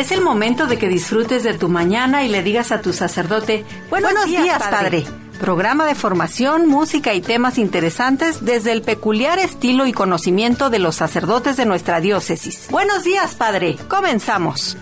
Es el momento de que disfrutes de tu mañana y le digas a tu sacerdote, Buenos días, Padre. Programa de formación, música y temas interesantes desde el peculiar estilo y conocimiento de los sacerdotes de nuestra diócesis. Buenos días, Padre. Comenzamos.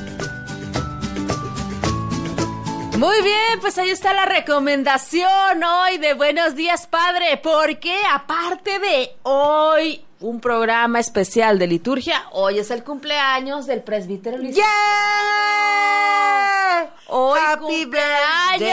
Muy bien, pues ahí está la recomendación hoy de Buenos Días, Padre, porque aparte de hoy un programa especial de liturgia, hoy es el cumpleaños del presbítero licenciado. ¡Yeah! Hoy Happy birthday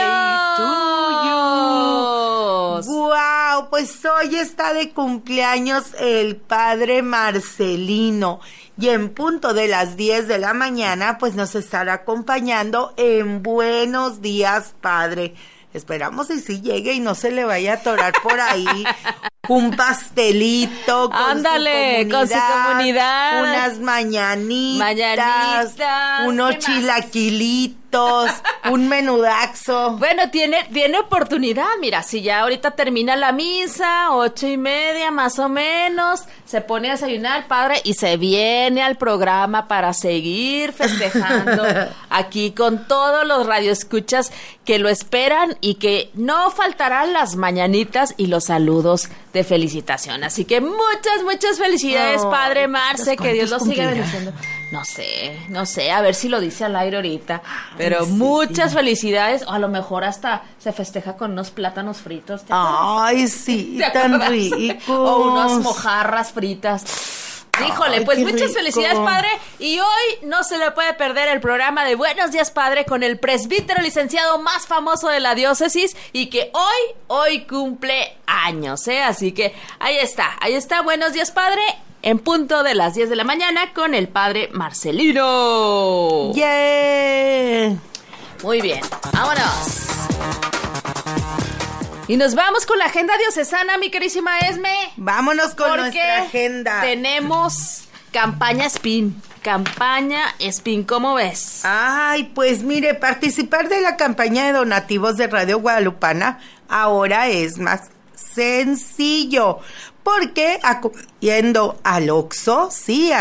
cumpleaños. to you. Wow, pues hoy está de cumpleaños el padre Marcelino. Y en punto de las 10 de la mañana, pues nos estará acompañando en Buenos Días, Padre. Esperamos y si llegue y no se le vaya a atorar por ahí un pastelito con su comunidad, unas mañanitas, unos chilaquilitos, un menudaxo. Bueno, tiene oportunidad, mira, si ya ahorita termina la misa, 8:30 más o menos, se pone a desayunar, Padre, y se viene al programa para seguir festejando aquí con todos los radioescuchas que lo esperan y que no faltarán las mañanitas y los saludos de felicitación. Así que muchas felicidades, Padre Marce, que Dios lo siga bendiciendo. No sé, a ver si lo dice al aire ahorita, pero sí. Muchas felicidades, o a lo mejor hasta se festeja con unos plátanos fritos. Ay, sí, tan ricos. O unas mojarras fritas. Híjole, pues muchas felicidades, Padre, y hoy no se le puede perder el programa de Buenos Días, Padre, con el presbítero licenciado más famoso de la diócesis y que hoy cumple años, Así que ahí está, Buenos Días, Padre, en punto de las 10 de la mañana con el padre Marcelino. ¡Yeah! Muy bien, vámonos. Y nos vamos con la agenda diocesana, mi querísima Esme. Vámonos con nuestra agenda. Tenemos campaña SPIN, ¿cómo ves? Ay, pues mire, participar de la campaña de donativos de Radio Guadalupana ahora es más sencillo, porque yendo al Oxxo,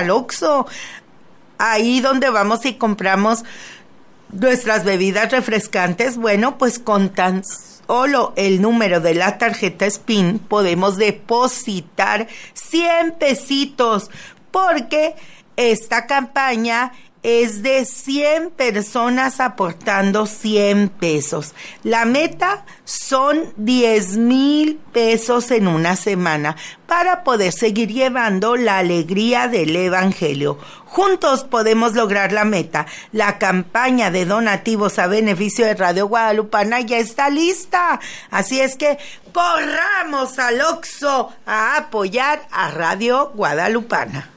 ahí donde vamos y compramos nuestras bebidas refrescantes, bueno, pues con tan solo el número de la tarjeta SPIN podemos depositar 100 pesitos, porque esta campaña es de 100 personas aportando 100 pesos. La meta son 10,000 pesos en una semana para poder seguir llevando la alegría del Evangelio. Juntos podemos lograr la meta. La campaña de donativos a beneficio de Radio Guadalupana ya está lista. Así es que corramos al Oxxo a apoyar a Radio Guadalupana.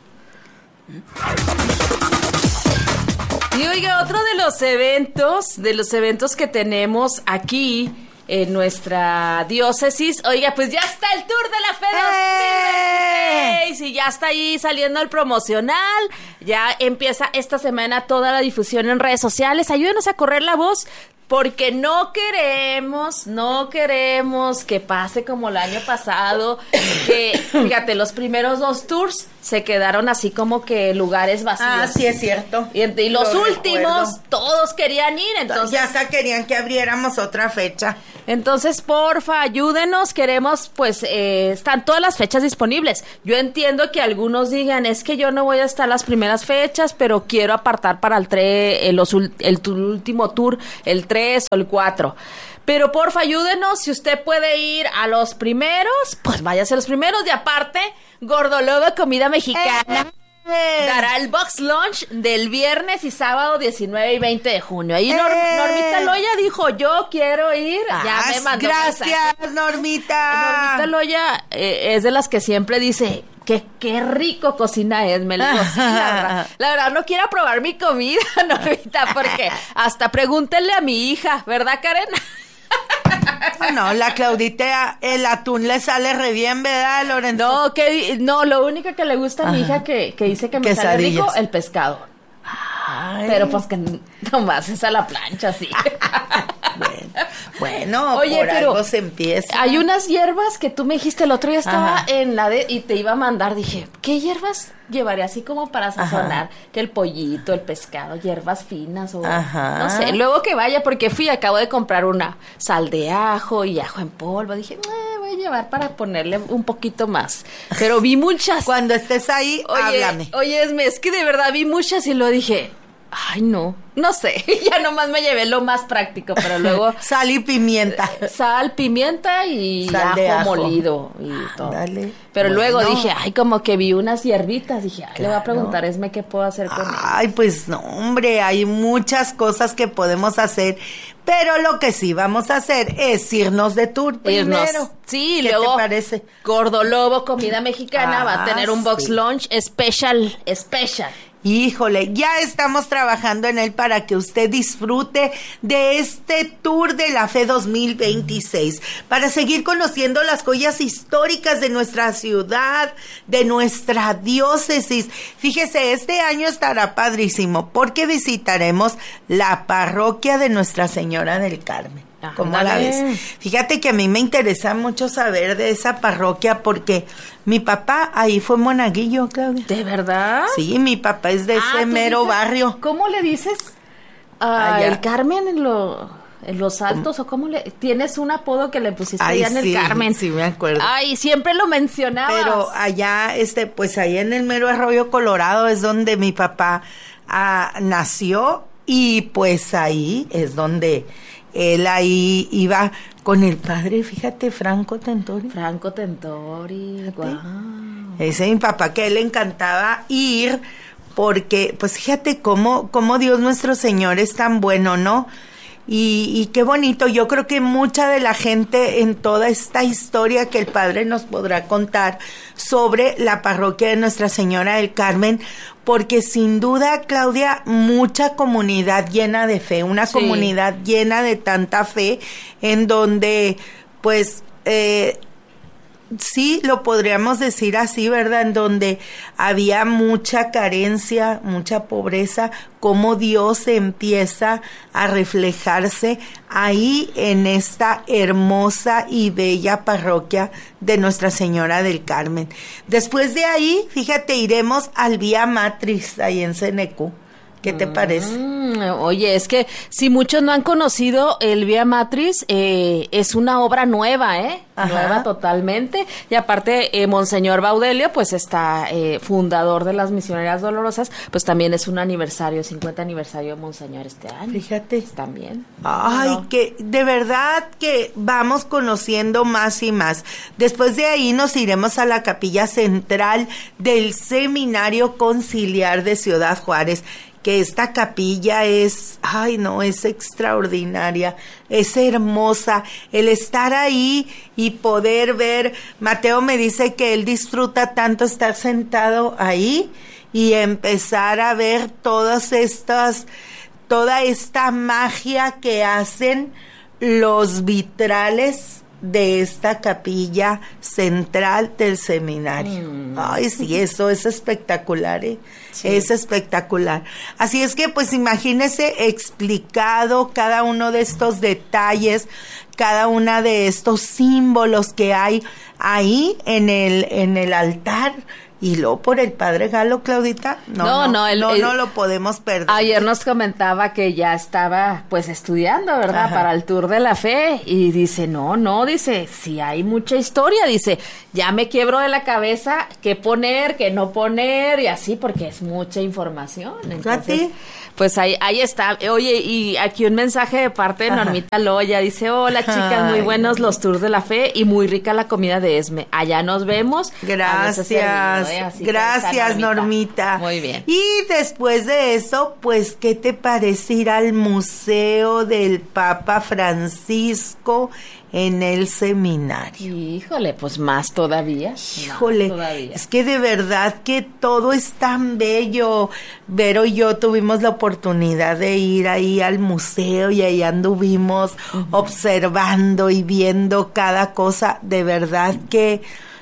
Y oiga, otro de los eventos que tenemos aquí en nuestra diócesis, oiga, pues ya está el tour de la Fe 2026 y ya está ahí saliendo el promocional, ya empieza esta semana toda la difusión en redes sociales, ayúdenos a correr la voz, porque no queremos que pase como el año pasado, que, fíjate, los primeros 2 tours se quedaron así como que lugares vacíos. Ah, sí, es cierto. Y los últimos, todos querían ir, entonces... Ya hasta querían que abriéramos otra fecha. Entonces, porfa, ayúdenos, queremos, pues, están todas las fechas disponibles. Yo entiendo que algunos digan, es que yo no voy a estar las primeras fechas, pero quiero apartar para el último tour, el 3 o el 4. Pero porfa, ayúdenos, si usted puede ir a los primeros, pues váyase a los primeros. Y aparte, Gordolobo Comida Mexicana dará el box lunch del viernes y sábado 19 y 20 de junio. Ahí Normita Loya dijo, yo quiero ir. Ya me mandó gracias, mensaje. Normita Loya es de las que siempre dice... Qué rico cocina Esme. Le digo, sí, la verdad no quiero probar mi comida, Normita, porque hasta pregúntenle a mi hija, ¿verdad, Karen? No, la Claudita, el atún le sale re bien, ¿verdad, Lorenzo? No, lo único que le gusta a mi hija que dice que me sale rico, el pescado. Ay. Pero pues que nomás es a la plancha, sí. Bueno. Bueno, oye, por pero algo se empieza. Hay unas hierbas que tú me dijiste el otro día, estaba en la de, y te iba a mandar, dije, ¿qué hierbas llevaré así como para sazonar? Que el pollito, el pescado, hierbas finas o no sé, luego que vaya, porque acabo de comprar una sal de ajo y ajo en polvo, dije, voy a llevar para ponerle un poquito más, pero vi muchas. Cuando estés ahí, háblame. Oye, es que de verdad vi muchas y lo dije, ay, no sé, ya nomás me llevé lo más práctico, pero luego... Sal y pimienta. Sal, pimienta y ajo molido y todo. Dale. Pero luego dije, ay, como que vi unas hierbitas, dije, le voy a preguntar, Esme, ¿qué puedo hacer con ellas? Ay, pues no, hombre, hay muchas cosas que podemos hacer, pero lo que sí vamos a hacer es irnos de tour primero. Sí, ¿Qué luego te parece? Gordolobo, comida mexicana, va a tener un box lunch special. Híjole, ya estamos trabajando en él para que usted disfrute de este Tour de la Fe 2026, para seguir conociendo las joyas históricas de nuestra ciudad, de nuestra diócesis. Fíjese, este año estará padrísimo porque visitaremos la parroquia de Nuestra Señora del Carmen. ¿Cómo la ves? Fíjate que a mí me interesa mucho saber de esa parroquia porque mi papá ahí fue monaguillo, Claudia. ¿De verdad? Sí, mi papá es de ese mero barrio. ¿Cómo le dices? ¿El Carmen en los Altos? ¿O cómo le...? ¿Tienes un apodo que le pusiste allá en el Carmen? Sí, me acuerdo. Ay, siempre lo mencionabas. Pero allá, pues allá en el mero Arroyo Colorado es donde mi papá nació y pues ahí es donde... Él ahí iba con el padre, fíjate, Franco Tentori, wow. Ese es mi papá, que a él le encantaba ir, porque, pues fíjate cómo Dios nuestro Señor es tan bueno, ¿no? Y qué bonito, yo creo que mucha de la gente en toda esta historia que el padre nos podrá contar sobre la parroquia de Nuestra Señora del Carmen, porque sin duda, Claudia, mucha comunidad llena de fe, una comunidad llena de tanta fe, en donde, pues, sí, lo podríamos decir así, ¿verdad? En donde había mucha carencia, mucha pobreza, cómo Dios empieza a reflejarse ahí en esta hermosa y bella parroquia de Nuestra Señora del Carmen. Después de ahí, fíjate, iremos al Vía Matriz, ahí en Cenecú. ¿Qué te parece? Oye, es que si muchos no han conocido el Vía Matriz, es una obra nueva, nueva totalmente. Y aparte, Monseñor Baudelio, pues está fundador de las Misioneras Dolorosas, pues también es un aniversario, 50 aniversario de Monseñor este año. Fíjate. También. Ay, que de verdad que vamos conociendo más y más. Después de ahí nos iremos a la capilla central del Seminario Conciliar de Ciudad Juárez, que esta capilla es extraordinaria, es hermosa, el estar ahí y poder ver. Mateo me dice que él disfruta tanto estar sentado ahí y empezar a ver toda esta magia que hacen los vitrales de esta capilla central del seminario. Ay, sí, eso es espectacular, Sí. Es espectacular. Así es que, pues, imagínese explicado cada uno de estos detalles, cada una de estos símbolos que hay ahí en el altar. Y luego por el padre Galo, Claudita, no lo podemos perder. Ayer nos comentaba que ya estaba pues estudiando, ¿verdad? Para el Tour de la Fe, y dice, dice, sí hay mucha historia, dice, ya me quiebro de la cabeza qué poner, qué no poner, y así, porque es mucha información. Entonces, pues ahí está. Oye, y aquí un mensaje de parte de Normita Loya, dice, hola chicas, muy buenos los Tours de la Fe y muy rica la comida de Esme. Allá nos vemos. Gracias. Gracias, Normita. Muy bien. Y después de eso, pues, ¿qué te parece ir al Museo del Papa Francisco en el seminario? Híjole, pues más todavía. Es que de verdad que todo es tan bello. Vero y yo tuvimos la oportunidad de ir ahí al museo y ahí anduvimos observando y viendo cada cosa. De verdad que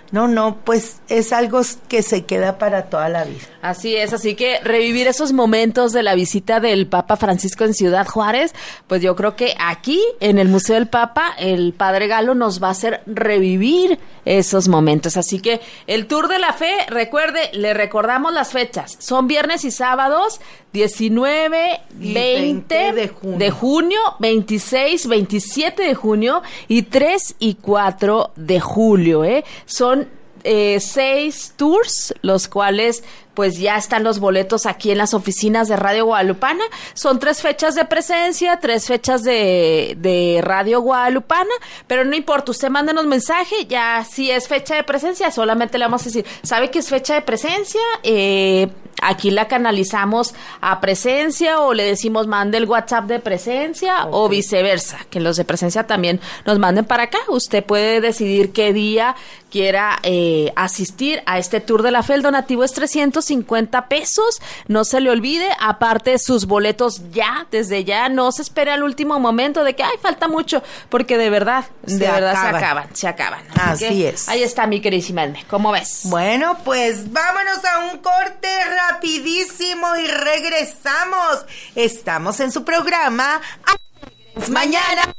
No, pues es algo que se queda para toda la vida. Así es, así que revivir esos momentos de la visita del Papa Francisco en Ciudad Juárez, pues yo creo que aquí en el Museo del Papa, el Padre Galo nos va a hacer revivir esos momentos. Así que el Tour de la Fe, recuerde, le recordamos las fechas, son viernes y sábados, 19, 20 de junio, 26, 27 de junio y 3 y 4 de julio, Son 6 tours, los cuales pues ya están los boletos aquí en las oficinas de Radio Guadalupana. Son 3 fechas de presencia, 3 fechas de Radio Guadalupana, pero no importa, usted mándenos mensaje, ya si es fecha de presencia, solamente le vamos a decir, ¿sabe que es fecha de presencia? Aquí la canalizamos a presencia o le decimos mande el WhatsApp de presencia, okay, o viceversa, que los de presencia también nos manden para acá. Usted puede decidir qué día quiera asistir a este Tour de la Fe. El donativo es 350 pesos. No se le olvide, aparte sus boletos ya, desde ya, no se espere al último momento de que, ay, falta mucho, porque de verdad se acaban. Así es. Ahí está, mi queridísima Edme, ¿cómo ves? Bueno, pues vámonos a un corte rapidísimo y regresamos. Estamos en su programa Mañana.